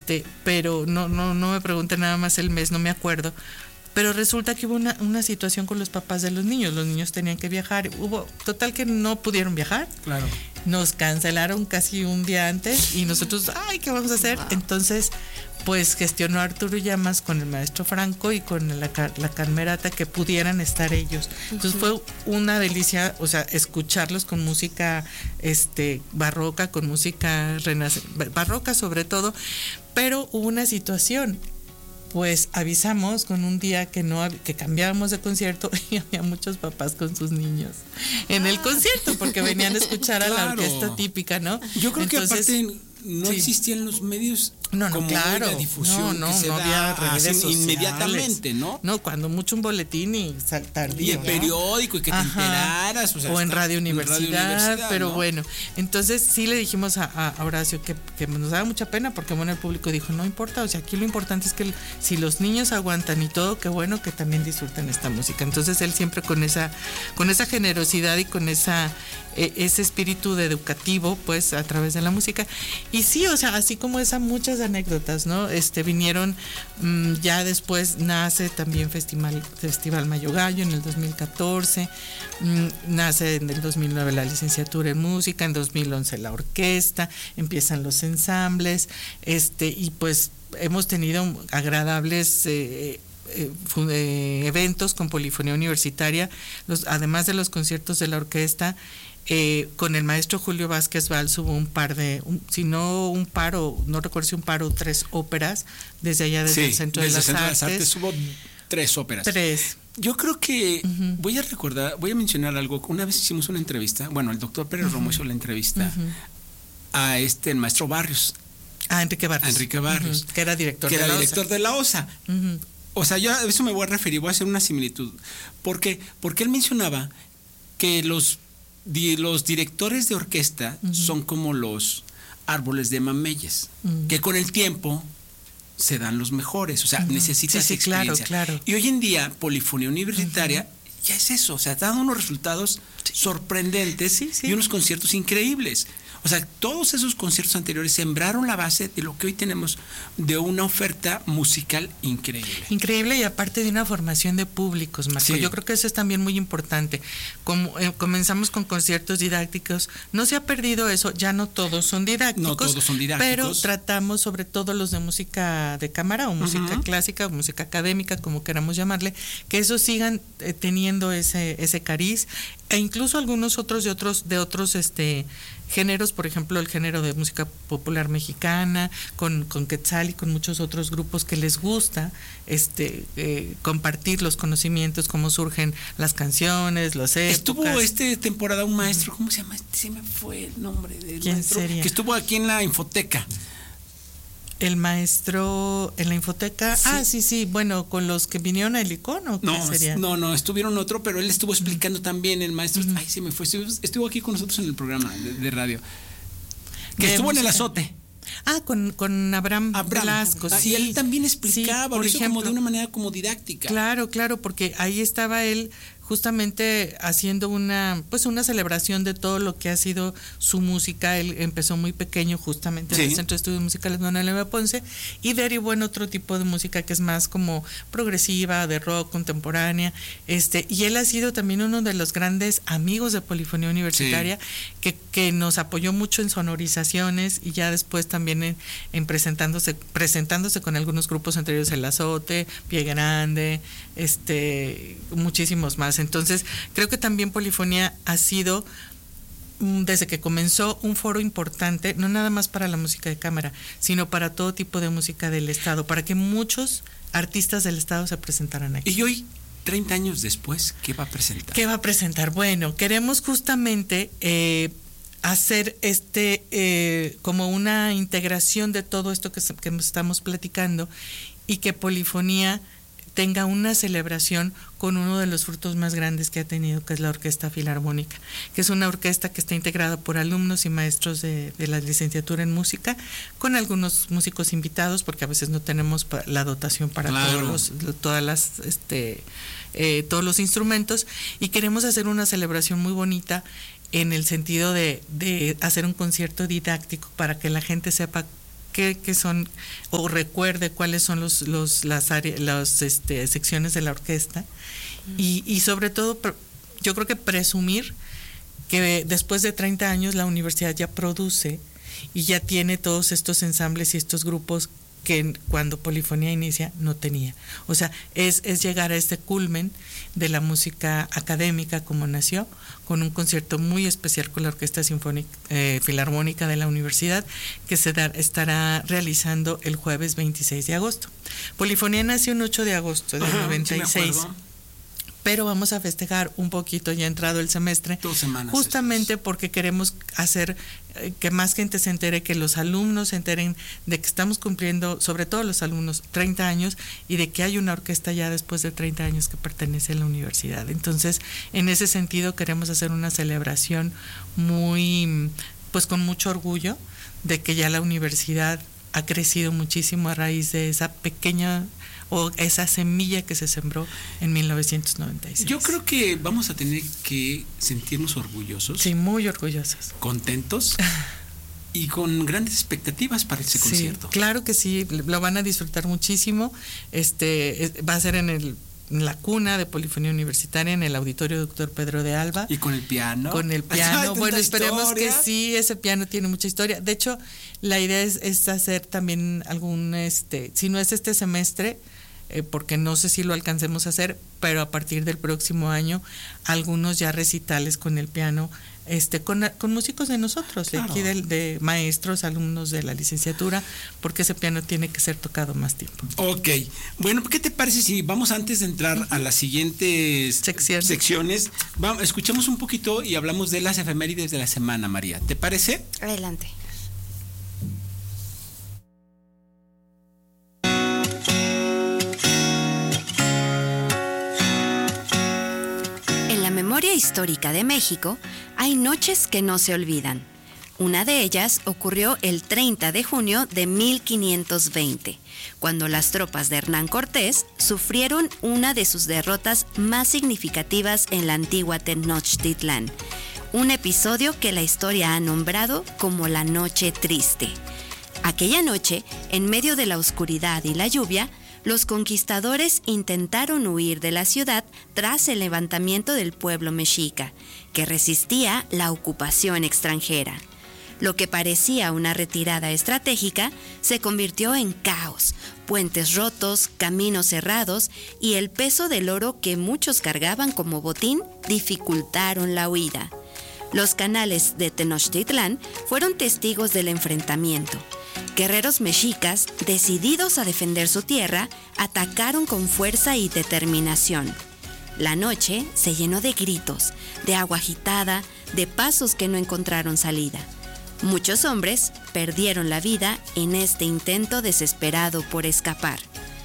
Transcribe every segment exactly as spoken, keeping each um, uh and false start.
este, pero no, no, no me pregunten nada más el mes, no me acuerdo. Pero resulta que hubo una, una situación con los papás de los niños. Los niños tenían que viajar. Hubo, total que no pudieron viajar. Claro. Nos cancelaron casi un día antes y nosotros, ay, ¿qué vamos a hacer? Entonces, pues gestionó Arturo Llamas con el maestro Franco y con la, la Carmerata que pudieran estar ellos. Entonces uh-huh. fue una delicia, o sea, escucharlos con música este barroca, con música renac- barroca sobre todo, pero hubo una situación. Pues avisamos con un día que no que cambiábamos de concierto y había muchos papás con sus niños en el concierto porque venían a escuchar claro. a la orquesta típica, ¿no? Yo creo Entonces, que aparte no sí. existían los medios no, no, como claro. de difusión no, no, que se no da había redes sociales. Inmediatamente, ¿no? No, cuando mucho un boletín y tardío. Y el periódico y que Ajá. te enteraras. O, sea, o en Radio Universidad, en Radio Universidad pero ¿no? bueno. Entonces sí le dijimos a, a Horacio que, que nos daba mucha pena porque bueno, el público dijo, no importa, o sea, aquí lo importante es que el, si los niños aguantan y todo, qué bueno que también disfruten esta música. Entonces él siempre con esa, con esa generosidad y con esa ese espíritu de educativo, pues, a través de la música. Y sí, o sea, así como esa, muchas anécdotas, ¿no? Este, vinieron, mmm, ya después nace también Festival, Festival Mayo Gallo en el dos mil catorce, mmm, nace en el dos mil nueve la licenciatura en música, en dos mil once la orquesta, empiezan los ensambles, este, y pues hemos tenido agradables eh, Eh, eh, eventos con polifonía universitaria, los, además de los conciertos de la orquesta, eh, con el maestro Julio Vázquez Valls hubo un par de, un, si no un par o no recuerdo si un par o tres óperas desde allá desde sí, el Centro, desde de, las el Centro Artes. de las Artes hubo tres óperas. Tres. Yo creo que uh-huh. voy a recordar, voy a mencionar algo. Una vez hicimos una entrevista, bueno, el doctor Pérez uh-huh. Romo hizo la entrevista uh-huh. a este el maestro Barrios. A Enrique Barrios. A Enrique Barrios. Uh-huh. Que era director que de era la director O S A. de la O S A. Uh-huh. O sea, yo a eso me voy a referir, voy a hacer una similitud. ¿Por qué? Porque él mencionaba que los, di, los directores de orquesta uh-huh. son como los árboles de mameyes, uh-huh. que con el tiempo se dan los mejores, o sea, uh-huh. necesitas sí, sí, experiencia. Claro, claro. Y hoy en día, polifonía universitaria uh-huh. ya es eso, o sea, está dando unos resultados sí. sorprendentes sí, sí. y unos conciertos increíbles. O sea, todos esos conciertos anteriores sembraron la base de lo que hoy tenemos, de una oferta musical increíble. Increíble y aparte de una formación de públicos, Marco. Sí. Yo creo que eso es también muy importante. Como eh, comenzamos con conciertos didácticos, no se ha perdido eso, ya no todos son didácticos. No todos son didácticos. Pero tratamos sobre todo los de música de cámara o música uh-huh. clásica o música académica, como queramos llamarle, que esos sigan eh, teniendo ese, ese cariz, e incluso algunos otros de otros, de otros este géneros, por ejemplo, el género de música popular mexicana, con, con Quetzal y con muchos otros grupos que les gusta este eh, compartir los conocimientos, cómo surgen las canciones, las épocas. Estuvo este temporada un maestro, ¿cómo se llama? Se me fue el nombre del ¿Quién maestro sería? Que estuvo aquí en la Infoteca. El maestro en la Infoteca, sí. ah, sí, sí, bueno, con los que vinieron a Helicón, ¿o qué no, sería? No, no, estuvieron otro, pero él estuvo explicando uh-huh. también, el maestro, uh-huh. ay, se me fue, estuvo, estuvo aquí con nosotros en el programa de, de radio, que de estuvo música. En el azote. Ah, con, con Abraham, Abraham Velasco, ah, sí. Y él también explicaba, sí, por eso ejemplo, como de una manera como didáctica. Claro, claro, porque ahí estaba él justamente haciendo una pues una celebración de todo lo que ha sido su música. Él empezó muy pequeño justamente sí. en el Centro de Estudios Musicales Manuel Lema Ponce y derivó en otro tipo de música que es más como progresiva, de rock, contemporánea, este y él ha sido también uno de los grandes amigos de Polifonía Universitaria sí. que, que nos apoyó mucho en sonorizaciones y ya después también en, en presentándose presentándose con algunos grupos, entre ellos El Azote, Pie Grande, este muchísimos más. Entonces, creo que también Polifonía ha sido, desde que comenzó, un foro importante, no nada más para la música de cámara, sino para todo tipo de música del Estado, para que muchos artistas del Estado se presentaran aquí. Y hoy, treinta años después, ¿qué va a presentar? ¿Qué va a presentar? Bueno, queremos justamente eh, hacer este eh, como una integración de todo esto que, que estamos platicando y que Polifonía tenga una celebración con uno de los frutos más grandes que ha tenido, que es la Orquesta Filarmónica, que es una orquesta que está integrada por alumnos y maestros de, de la licenciatura en música, con algunos músicos invitados, porque a veces no tenemos la dotación para claro. todos los, todas las, este, eh, todos los instrumentos, y queremos hacer una celebración muy bonita en el sentido de, de hacer un concierto didáctico para que la gente sepa qué, qué son, o recuerde cuáles son los, los, las áreas, las este, secciones de la orquesta. Y, y sobre todo, yo creo que presumir que después de treinta años la universidad ya produce y ya tiene todos estos ensambles y estos grupos que cuando Polifonía inicia no tenía. O sea, es, es llegar a este culmen de la música académica como nació, con un concierto muy especial con la Orquesta Sinfónica eh, Filarmónica de la Universidad, que se da, estará realizando el jueves veintiséis de agosto. Polifonía nació el ocho de agosto del Ajá, noventa y seis. Sí, pero vamos a festejar un poquito ya entrado el semestre, dos semanas justamente después. Porque queremos hacer eh, que más gente se entere, que los alumnos se enteren de que estamos cumpliendo, sobre todo los alumnos, treinta años, y de que hay una orquesta ya después de treinta años que pertenece a la universidad. Entonces, en ese sentido queremos hacer una celebración muy, pues con mucho orgullo de que ya la universidad ha crecido muchísimo a raíz de esa pequeña o esa semilla que se sembró en mil novecientos noventa y seis. Yo creo que vamos a tener que sentirnos orgullosos. Sí, muy orgullosos. Contentos y con grandes expectativas para ese sí, concierto. Claro que sí, lo van a disfrutar muchísimo. Este va a ser en el en la cuna de Polifonía Universitaria, en el Auditorio Doctor Pedro de Alba. ¿Y con el piano? Con el piano. Bueno, esperemos historia. que sí, ese piano tiene mucha historia. De hecho, la idea es, es hacer también algún, este, si no es este semestre, eh, porque no sé si lo alcancemos a hacer, pero a partir del próximo año, algunos ya recitales con el piano, este, con, con músicos de nosotros, Claro. de aquí de, de maestros, alumnos de la licenciatura, porque ese piano tiene que ser tocado más tiempo. Ok, bueno, ¿qué te parece si vamos antes de entrar a las siguientes Sección. secciones? Vamos, escuchemos un poquito y hablamos de las efemérides de la semana, María. ¿Te parece? Adelante. En la memoria histórica de México hay noches que no se olvidan. Una de ellas ocurrió el treinta de junio de mil quinientos veinte, cuando las tropas de Hernán Cortés sufrieron una de sus derrotas más significativas en la antigua Tenochtitlán, un episodio que la historia ha nombrado como la Noche Triste. Aquella noche, en medio de la oscuridad y la lluvia, los conquistadores intentaron huir de la ciudad tras el levantamiento del pueblo mexica, que resistía la ocupación extranjera. Lo que parecía una retirada estratégica se convirtió en caos, puentes rotos, caminos cerrados y el peso del oro que muchos cargaban como botín dificultaron la huida. Los canales de Tenochtitlán fueron testigos del enfrentamiento. Guerreros mexicas, decididos a defender su tierra, atacaron con fuerza y determinación. La noche se llenó de gritos, de agua agitada, de pasos que no encontraron salida. Muchos hombres perdieron la vida en este intento desesperado por escapar.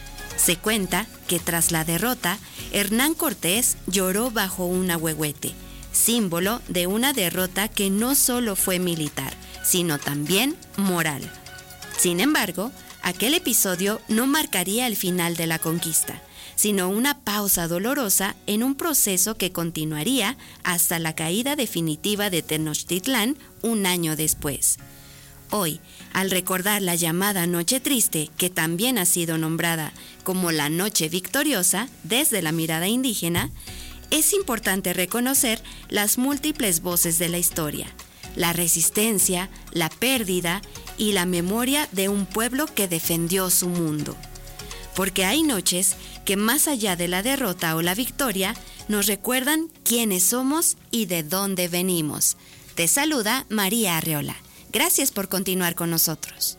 Se cuenta que tras la derrota, Hernán Cortés lloró bajo un ahuehuete, símbolo de una derrota que no solo fue militar, sino también moral. Sin embargo, aquel episodio no marcaría el final de la conquista, sino una pausa dolorosa en un proceso que continuaría hasta la caída definitiva de Tenochtitlán un año después. Hoy, al recordar la llamada Noche Triste, que también ha sido nombrada como la Noche Victoriosa desde la mirada indígena, es importante reconocer las múltiples voces de la historia, la resistencia, la pérdida y la memoria de un pueblo que defendió su mundo. Porque hay noches que más allá de la derrota o la victoria, nos recuerdan quiénes somos y de dónde venimos. Te saluda María Arreola. Gracias por continuar con nosotros.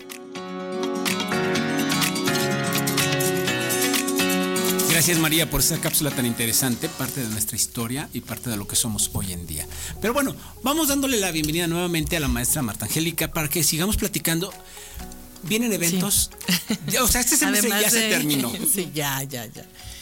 Gracias, María, por esta cápsula tan interesante, parte de nuestra historia y parte de lo que somos hoy en día. Pero bueno, vamos dándole la bienvenida nuevamente a la maestra Marta Angélica para que sigamos platicando. Vienen eventos. Sí. Ya, o sea, este semestre ya de, se terminó. Sí, ya, ya, ya.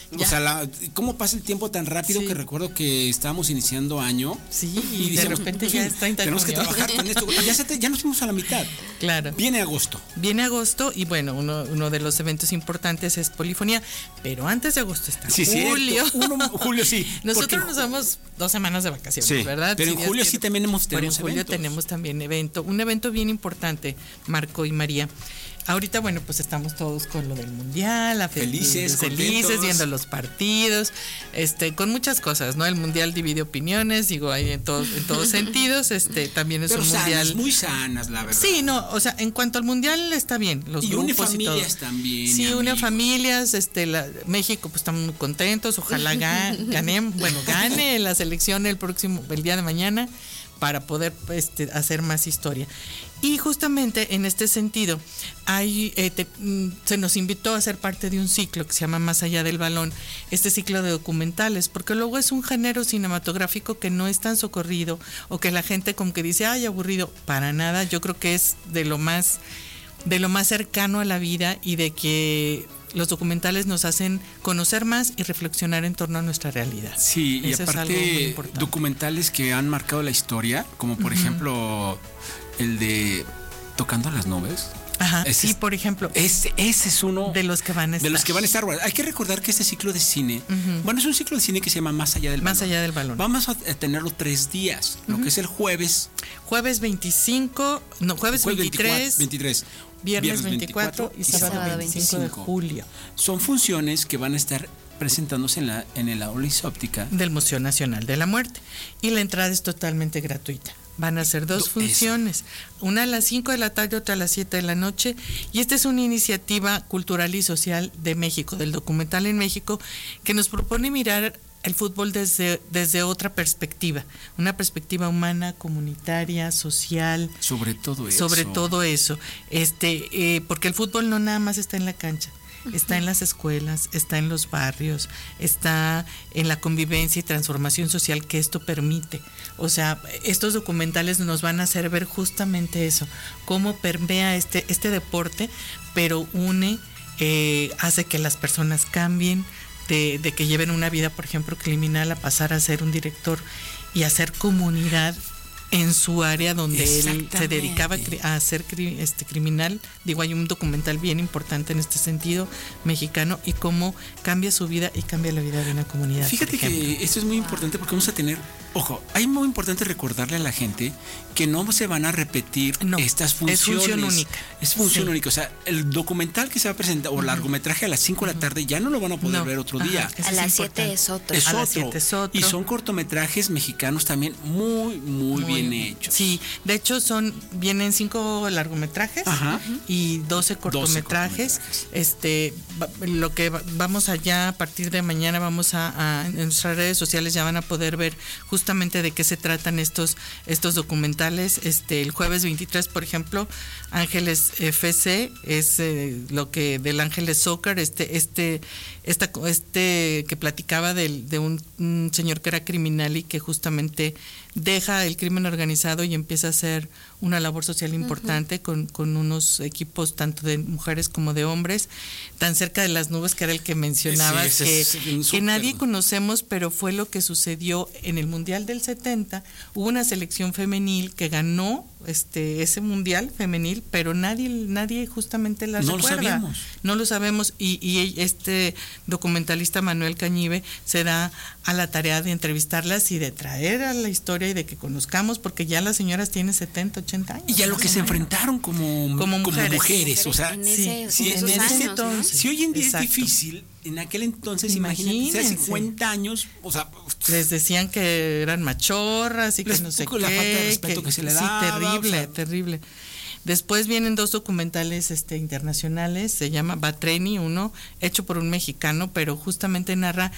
O sea, la, ¿cómo pasa el tiempo tan rápido Sí. que recuerdo que estábamos iniciando año? Sí, y, de decíamos, repente ya es treinta de tenemos que junio. trabajar con esto. Ya, se te- ya nos fuimos a la mitad. Claro. Viene agosto. Viene agosto y bueno, uno, uno de los eventos importantes es Polifonía, pero antes de agosto está Sí, sí. julio. Uno, julio sí. Nosotros porque- nos damos dos semanas de vacaciones, Sí, ¿verdad? pero Si en Dios julio quiere. sí también hemos- Pero en tenemos julio eventos. tenemos también evento, un evento bien importante, Marco y María. Ahorita, bueno, pues estamos todos con lo del mundial, a fe- Felices, felices, contentos. viendo los partidos, este, con muchas cosas, ¿no? El mundial divide opiniones, digo, hay en todos, en todos sentidos, este, también es Pero un sanas, mundial. muy sanas, la verdad. Sí, no, o sea, en cuanto al mundial está bien, los Y une grupos y todo. familias también, Sí, y une amigos. familias, este, la, México, pues estamos muy contentos, ojalá ga- ganemos, bueno, gane la selección el próximo, el día de mañana, para poder este, hacer más historia. Y justamente en este sentido, hay, eh, te- mm, se nos invitó a ser parte de un ciclo que se llama Más allá del balón, este ciclo de documentales, porque luego es un género cinematográfico que no es tan socorrido, o que la gente como que dice, ay, aburrido, para nada, yo creo que es de lo más, de lo más cercano a la vida y de que los documentales nos hacen conocer más y reflexionar en torno a nuestra realidad. Sí, y Eso es algo muy aparte importante. documentales que han marcado la historia, como por ejemplo el de Tocando las nubes. Ajá, Ese sí, es- por ejemplo, Ese, ese es uno de los que van a estar. de los que van a estar. Hay que recordar que este ciclo de cine, Ujú. bueno, es un ciclo de cine que se llama Más allá del Más balón. allá del balón. Vamos a tenerlo tres días, lo que es el jueves, Jueves veinticinco, no, jueves, jueves veintitrés, veintitrés, viernes veinticuatro y sábado veinticinco de julio Son funciones que van a estar presentándose en la en el aula isóptica. del Museo Nacional de la Muerte. Y la entrada es totalmente gratuita. Van a ser dos Do- funciones, una a las cinco de la tarde, otra a las siete de la noche. Y esta es una iniciativa cultural y social de México, del documental en México, que nos propone mirar el fútbol desde, desde otra perspectiva, una perspectiva humana, comunitaria, social, Sobre todo eso. sobre todo eso, este, eh, porque el fútbol no nada más está en la cancha, está en las escuelas, está en los barrios, está en la convivencia y transformación social que esto permite. O sea, estos documentales nos van a hacer ver justamente eso, cómo permea este, este deporte, pero une, eh, hace que las personas cambien, de, de que lleven una vida, por ejemplo, criminal, a pasar a ser un director y a hacer comunidad en su área donde él se Exactamente. dedicaba a cri- a ser cri- este criminal. Digo, hay un documental bien importante en este sentido, mexicano, y cómo cambia su vida y cambia la vida de una comunidad. Fíjate por ejemplo. que esto es muy importante porque vamos a tener, ojo, hay muy importante recordarle a la gente que no se van a repetir No, estas es funciones. función única. Es función Sí. única. O sea, el documental que se va a presentar o largometraje a las cinco de la tarde ya no lo van a poder No. ver otro Ajá, día. eso A es las importante. siete es otro. Es A otro. las siete es otro. Y son cortometrajes mexicanos también muy, muy, bien hechos. Sí, de hecho son vienen cinco largometrajes Ajá. y doce cortometrajes. cortometrajes. Este, va- lo que va- vamos allá a partir de mañana vamos a, a en nuestras redes sociales ya van a poder ver justamente de qué se tratan estos estos documentales. Este, el jueves veintitrés, por ejemplo, Ángeles F C es eh, lo que del Ángeles Soccer, este este esta este que platicaba del, de un, un señor que era criminal y que justamente deja el crimen organizado y empieza a hacer una labor social importante con, con unos equipos tanto de mujeres como de hombres, tan cerca de las nubes, que era el que mencionabas, Sí, ese que, es un que súper. nadie conocemos, pero fue lo que sucedió en el Mundial del setenta. Hubo una selección femenil que ganó este ese Mundial femenil, pero nadie nadie justamente la No lo recuerda. sabíamos. No lo sabemos y, y este documentalista Manuel Cañive se da a la tarea de entrevistarlas y de traer a la historia y de que conozcamos, porque ya las señoras tienen setenta, ochenta años. Y ya lo más que o se menos. enfrentaron como, Como mujeres. mujeres, o sea, en sí, ese- sí, en esos en ese años, ¿no? entonces. si hoy en día Exacto. es difícil, en aquel entonces, imagínate, Imagínense. hace cincuenta años, o sea, Les decían que eran machorras y que Les no sé tocó qué. la falta de respeto que se le daba, Sí, terrible, o sea. terrible. Después vienen dos documentales este, internacionales, se llama Batreni, uno hecho por un mexicano, pero justamente narra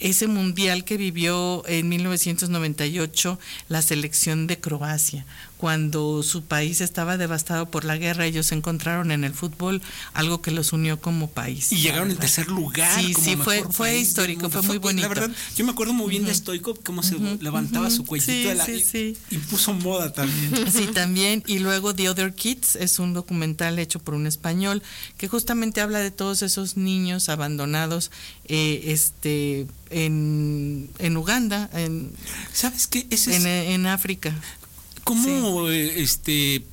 ese mundial que vivió en mil novecientos noventa y ocho la selección de Croacia. Cuando su país estaba devastado por la guerra, ellos encontraron en el fútbol algo que los unió como país. Y llegaron en tercer lugar. Sí, como sí, mejor fue, fue histórico, fue muy bonito. La verdad, yo me acuerdo muy bien uh-huh. de Stoico, cómo se uh-huh. levantaba uh-huh. su cuellito sí, de la, sí, y, sí. y puso moda también. Sí, también. Y luego The Other Kids es un documental hecho por un español que justamente habla de todos esos niños abandonados eh, este en, en Uganda, en, ¿sabes qué? Ese en, es... en África. ¿Cómo sí. este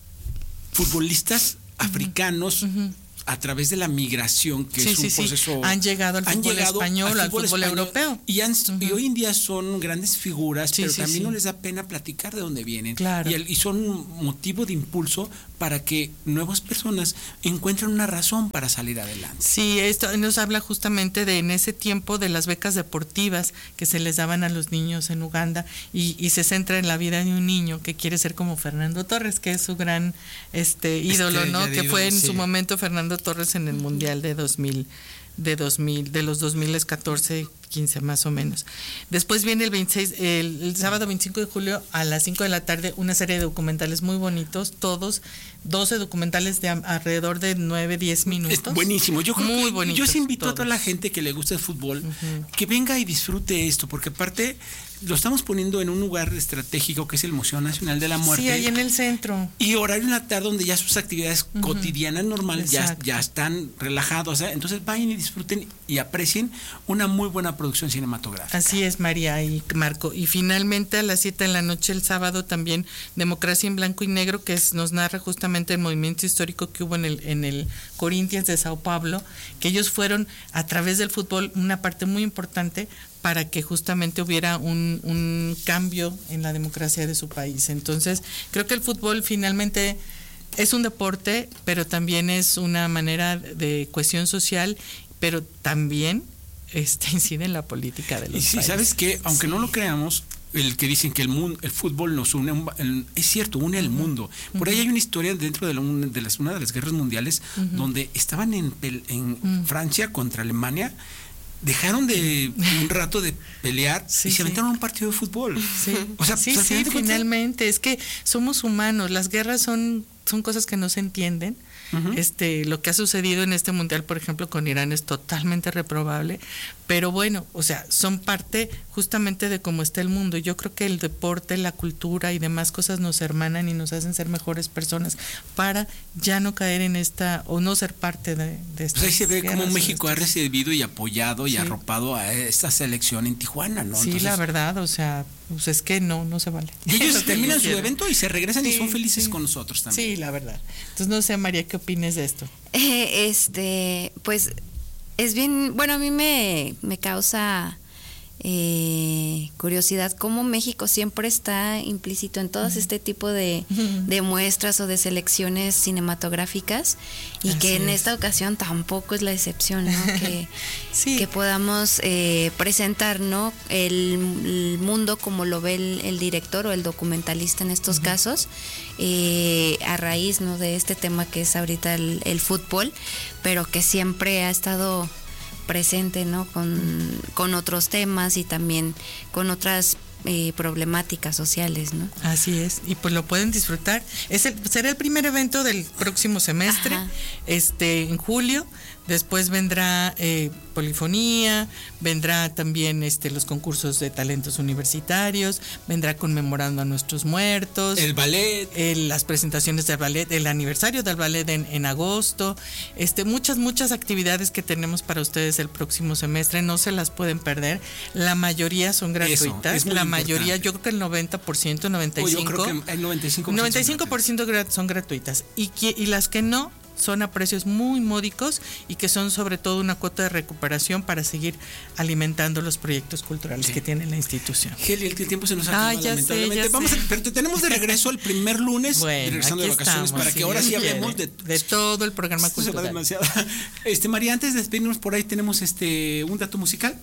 futbolistas africanos uh-huh. a través de la migración, que sí, es un sí, proceso... Sí. Han llegado al fútbol llegado español, al fútbol, al fútbol español, europeo. Y, han, uh-huh. y hoy en día son grandes figuras, sí, pero sí, también sí. no les da pena platicar de dónde vienen. Claro. Y, el, y son motivo de impulso para que nuevas personas encuentren una razón para salir adelante. Sí, esto nos habla justamente de en ese tiempo de las becas deportivas que se les daban a los niños en Uganda y, y se centra en la vida de un niño que quiere ser como Fernando Torres, que es su gran este ídolo, este, ¿no? Que ídolo, fue en sí. su momento Fernando Torres en el Mundial de dos mil de dos mil de los dos mil catorce quince más o menos. Después viene el veintiséis el, el sábado veinticinco de julio a las cinco de la tarde una serie de documentales muy bonitos, todos doce documentales de alrededor de nueve, diez minutos. Es buenísimo. Yo creo muy que bonitos, yo sí invito todos. a toda la gente que le gusta el fútbol uh-huh. que venga y disfrute esto, porque aparte lo estamos poniendo en un lugar estratégico que es el Museo Nacional de la Muerte. Sí, ahí en el centro. Y horario en la tarde donde ya sus actividades uh-huh. cotidianas normales ya, ya están relajados, ¿eh? Entonces vayan y disfruten y aprecien una muy buena producción cinematográfica. Así es, María y Marco. Y finalmente a las siete de la noche el sábado también Democracia en Blanco y Negro, que es, nos narra justamente el movimiento histórico que hubo en el, en el Corinthians de Sao Paulo, que ellos fueron a través del fútbol una parte muy importante para que justamente hubiera un, un cambio en la democracia de su país. Entonces, creo que el fútbol finalmente es un deporte, pero también es una manera de cohesión social, pero también este, incide en la política de los y sí, países. ¿sabes qué? Aunque sí. no lo creamos, el que dicen que el mundo, el fútbol nos une, el, es cierto, une al uh-huh. mundo. Por uh-huh. ahí hay una historia dentro de, la, de las, una de las guerras mundiales uh-huh. donde estaban en, en uh-huh. Francia contra Alemania. Dejaron de un rato de pelear sí, y se sí. aventaron un partido de fútbol. Sí, o sea, sí, pues, sí finalmente. Es que somos humanos. Las guerras son, son cosas que no se entienden. Uh-huh. Este, lo que ha sucedido en este mundial, por ejemplo, con Irán es totalmente reprobable, pero bueno, o sea, son parte justamente de cómo está el mundo. Yo creo que el deporte, la cultura y demás cosas nos hermanan y nos hacen ser mejores personas para ya no caer en esta o no ser parte de, de esta. Pues ahí se ve cómo México ha recibido y apoyado y sí. arropado a esta selección en Tijuana, ¿no? Sí, Entonces, la verdad, o sea, pues es que no, no se vale. Y ellos terminan su evento y se regresan sí, y son felices sí. con nosotros también. Sí, la verdad. Entonces no sé, María, ¿qué opinas de esto? Eh, este, pues es bien, bueno, a mí me, me causa eh, curiosidad cómo México siempre está implícito en todo uh-huh. este tipo de, uh-huh. de muestras o de selecciones cinematográficas y Así que en es. esta ocasión tampoco es la excepción, ¿no? que, sí. que podamos eh, presentar, ¿no? el, el mundo como lo ve el, el director o el documentalista en estos uh-huh. casos eh, a raíz, ¿no? de este tema que es ahorita el, el fútbol, pero que siempre ha estado presente, ¿no? Con, con otros temas y también con otras eh, problemáticas sociales, ¿no? Así es, y pues lo pueden disfrutar. Es el, será el primer evento del próximo semestre, Ajá. este en julio. Después vendrá eh, polifonía, vendrá también este los concursos de talentos universitarios, vendrá conmemorando a nuestros muertos. El ballet. El, las presentaciones del ballet, el aniversario del ballet en, en agosto. Este, muchas, muchas actividades que tenemos para ustedes el próximo semestre, no se las pueden perder. La mayoría son gratuitas. Eso, es la importante. mayoría, yo creo que el noventa por ciento, noventa y cinco por ciento. Oh, yo creo que el noventa y cinco por ciento, noventa y cinco por ciento son gratuitas. Y, y las que no, son a precios muy módicos y que son sobre todo una cuota de recuperación para seguir alimentando los proyectos culturales sí. que tiene la institución. Geli, el tiempo se nos acaba, ah, ya lamentablemente. Sé, ya Vamos sé. A, pero te tenemos de regreso el primer lunes, bueno, regresando de vacaciones, estamos, para sí, que ahora sí quiere, hablemos de, de todo el programa cultural. Demasiado. Este, María, antes de despedirnos por ahí tenemos este un dato musical.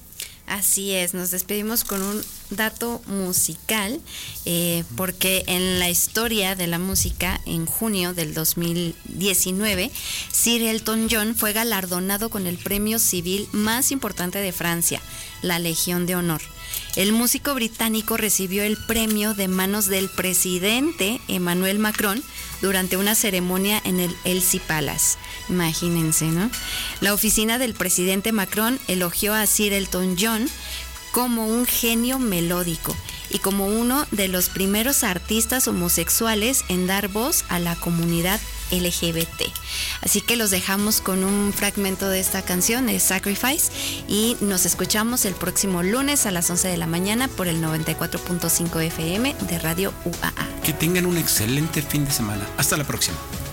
Así es, nos despedimos con un dato musical, eh, porque en la historia de la música, en junio del dos mil diecinueve, Sir Elton John fue galardonado con el premio civil más importante de Francia, la Legión de Honor. El músico británico recibió el premio de manos del presidente Emmanuel Macron durante una ceremonia en el Elysee Palace. Imagínense, ¿no? La oficina del presidente Macron elogió a Sir Elton John como un genio melódico y como uno de los primeros artistas homosexuales en dar voz a la comunidad L G B T. Así que los dejamos con un fragmento de esta canción, de Sacrifice, y nos escuchamos el próximo lunes a las once de la mañana por el noventa y cuatro punto cinco F M de Radio U A A. Que tengan un excelente fin de semana. Hasta la próxima.